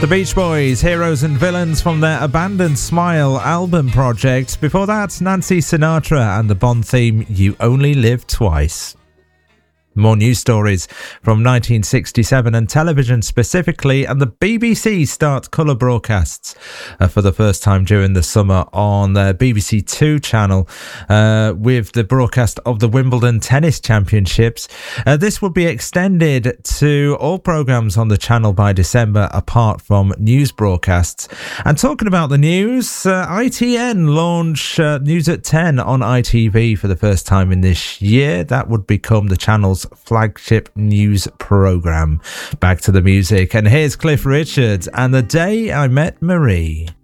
The Beach Boys, Heroes and Villains from their Abandoned Smile album project. Before that, Nancy Sinatra and the Bond theme, You Only Live Twice. More news stories from 1967 and television specifically, and the BBC start colour broadcasts for the first time during the summer on their BBC Two channel with the broadcast of the Wimbledon Tennis Championships. This will be extended to all programmes on the channel by December apart from news broadcasts. And talking about the news, ITN launch News at 10 on ITV for the first time in this year. That would become the channel's flagship news programme. Back to the music, and here's Cliff Richard and The Day I Met Marie.